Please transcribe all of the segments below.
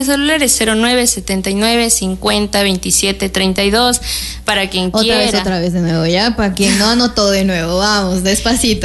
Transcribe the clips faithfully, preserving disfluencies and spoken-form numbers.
celular es cero nueve setenta y nueve cincuenta veintisiete treinta y dos para quien otra quiera. Otra vez, otra vez de nuevo, ya, para quien no anotó de nuevo, vamos, despacito.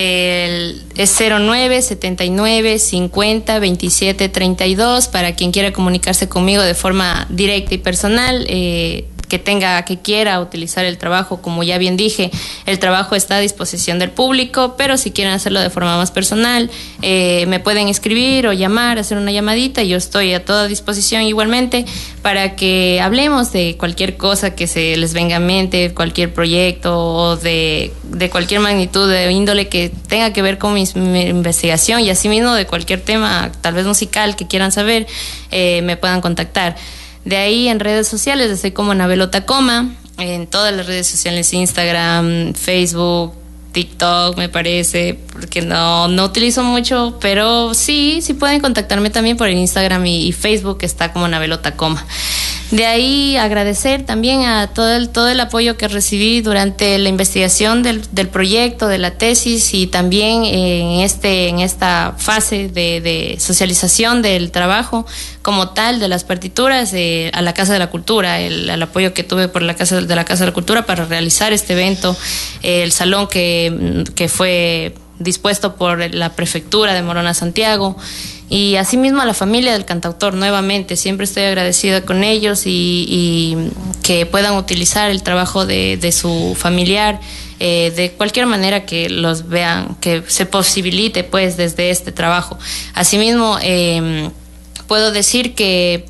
El, es cero nueve setenta y nueve cincuenta veintisiete treinta y dos para quien quiera comunicarse conmigo de forma directa y personal. Eh, que tenga, que quiera utilizar el trabajo, como ya bien dije, el trabajo está a disposición del público, pero si quieren hacerlo de forma más personal, eh, me pueden escribir o llamar, hacer una llamadita, yo estoy a toda disposición igualmente para que hablemos de cualquier cosa que se les venga a mente, cualquier proyecto o de, de cualquier magnitud de índole que tenga que ver con mi, mi investigación y asimismo de cualquier tema, tal vez musical que quieran saber, eh, me puedan contactar. De ahí en redes sociales estoy como Anabel Tacoma, en todas las redes sociales, Instagram, Facebook, TikTok, me parece, porque no, no utilizo mucho, pero sí, sí pueden contactarme también por el Instagram y, y Facebook, que está como Anabel Tacoma. De ahí agradecer también a todo el, todo el apoyo que recibí durante la investigación del, del proyecto, de la tesis y también en, este, en esta fase de, de socialización del trabajo como tal, de las partituras, eh, a la Casa de la Cultura, el, el apoyo que tuve por la Casa de la Casa de la Cultura para realizar este evento, eh, el salón que, que fue dispuesto por la Prefectura de Morona Santiago. Y asimismo a la familia del cantautor, nuevamente, siempre estoy agradecida con ellos y, y que puedan utilizar el trabajo de, de su familiar eh, de cualquier manera que los vean, que se posibilite pues desde este trabajo. Asimismo, eh, puedo decir que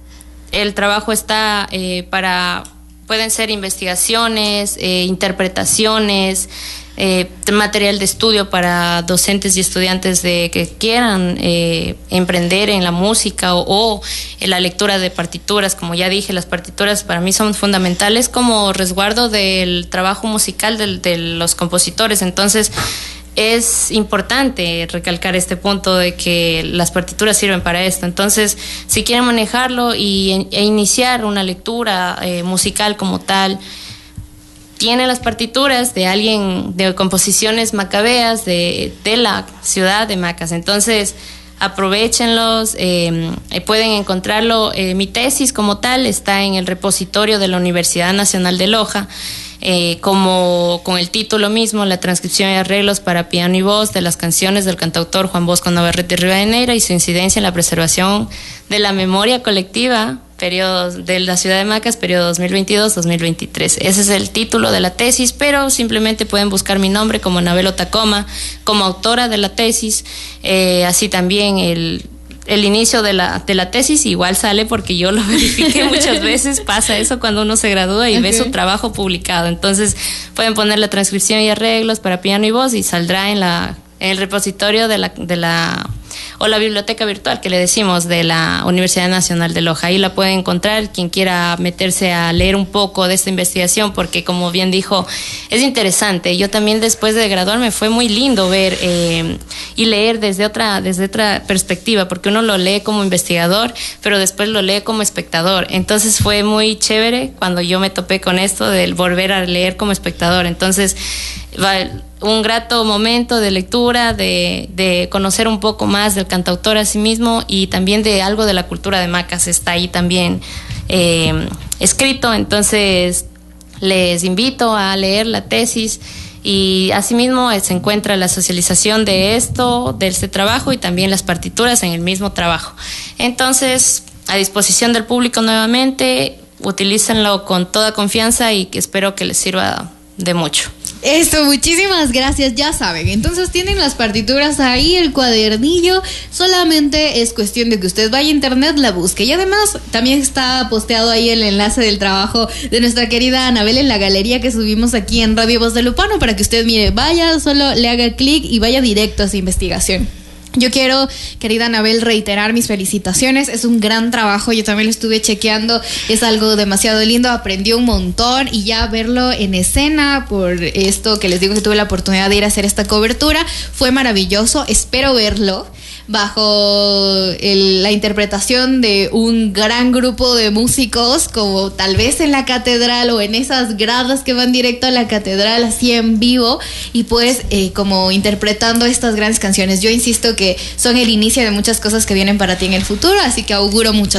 el trabajo está eh, para, pueden ser investigaciones, eh, interpretaciones, Eh, material de estudio para docentes y estudiantes de que quieran eh, emprender en la música o, o en la lectura de partituras. Como ya dije, las partituras para mí son fundamentales como resguardo del trabajo musical de, de los compositores. Entonces es importante recalcar este punto de que las partituras sirven para esto. Entonces, si quieren manejarlo y, e iniciar una lectura eh, musical como tal, tiene las partituras de alguien, de composiciones macabeas de, de la ciudad de Macas. Entonces, aprovéchenlos, eh, pueden encontrarlo. Eh, mi tesis como tal está en el repositorio de la Universidad Nacional de Loja, eh, como con el título mismo, la transcripción y arreglos para piano y voz de las canciones del cantautor Juan Bosco Navarrete Rivadeneira y su incidencia en la preservación de la memoria colectiva, periodos de la ciudad de Macas, periodo dos mil veintidós a dos mil veintitrés. Ese es el título de la tesis, pero simplemente pueden buscar mi nombre como Anabel Tacoma, como autora de la tesis. Eh, así también el, el inicio de la, de la tesis igual sale porque yo lo verifiqué muchas veces. Pasa eso cuando uno se gradúa y okay. ve su trabajo publicado. Entonces pueden poner la transcripción y arreglos para piano y voz y saldrá en la en el repositorio de la, de la o la biblioteca virtual que le decimos de la Universidad Nacional de Loja. Ahí la puede encontrar quien quiera meterse a leer un poco de esta investigación, porque como bien dijo, es interesante. Yo también después de graduarme fue muy lindo ver eh, y leer desde otra, desde otra perspectiva, porque uno lo lee como investigador, pero después lo lee como espectador. Entonces fue muy chévere cuando yo me topé con esto del volver a leer como espectador. Entonces, un grato momento de lectura, de, de conocer un poco más del cantautor a sí mismo y también de algo de la cultura de Macas está ahí también eh, escrito. Entonces les invito a leer la tesis y asimismo se encuentra la socialización de esto, de este trabajo y también las partituras en el mismo trabajo. Entonces, a disposición del público nuevamente, utilícenlo con toda confianza y espero que les sirva de mucho. Esto, muchísimas gracias, ya saben, entonces tienen las partituras ahí, el cuadernillo, solamente es cuestión de que usted vaya a internet, la busque y además también está posteado ahí el enlace del trabajo de nuestra querida Anabel en la galería que subimos aquí en Radio Voz de Lupano para que usted mire, vaya, solo le haga clic y vaya directo a esa investigación. Yo quiero, querida Anabel, reiterar mis felicitaciones. Es un gran trabajo, yo también lo estuve chequeando, es algo demasiado lindo, aprendí un montón y ya verlo en escena, por esto que les digo que tuve la oportunidad de ir a hacer esta cobertura, fue maravilloso. Espero verlo bajo el, la interpretación de un gran grupo de músicos, como tal vez en la catedral o en esas gradas que van directo a la catedral, así en vivo, y pues eh, como interpretando estas grandes canciones. Yo insisto que son el inicio de muchas cosas que vienen para ti en el futuro, así que auguro muchas